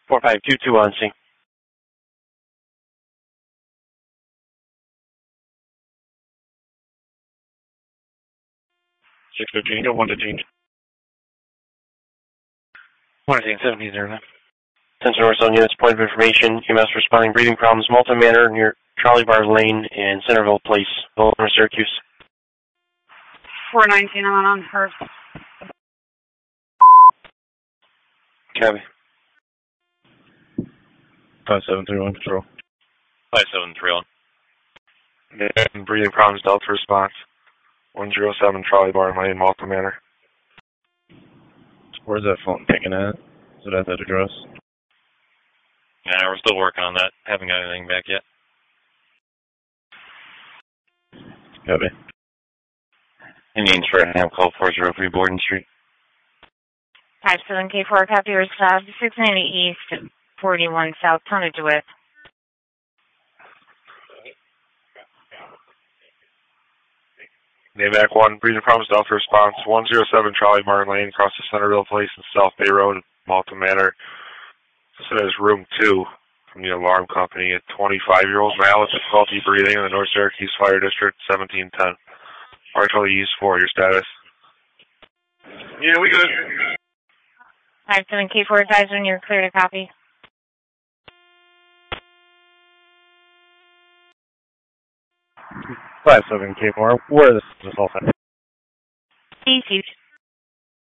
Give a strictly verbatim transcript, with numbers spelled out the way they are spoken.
four five two two on scene. six fifteen, go one to change. one eighteen seventeen zero nine. Attention North Zone units, point of information, E M S responding, breathing problems, Malta Manor near Trolley Bar Lane and Centerville Place, North Syracuse. four nineteen, I'm on first. Copy. five seven three one, control. five seven three one. And breathing problems, Delta response. one zero seven Trolley Bar Lane, Malta Manor. Where's that phone picking at? Is it at that address? Yeah, we're still working on that. Haven't got anything back yet. Copy. Indians for a ham call four zero three Borden Street. five seven K four, copy yourself, six ninety East, forty-one South, Tony DeWitt. NAVAC one, breathing problems, Delta response. one zero seven Trolley Bar Lane, across the Centerville Place and South Bay Road, Malta Manor. This is room two from the alarm company. A twenty-five-year-old male with difficulty breathing in the North Syracuse Fire District, seventeen ten. R T L East four, your status? Yeah, we good. five seven K four, guys, when you're clear to copy. five seven K four, where is this all set? East.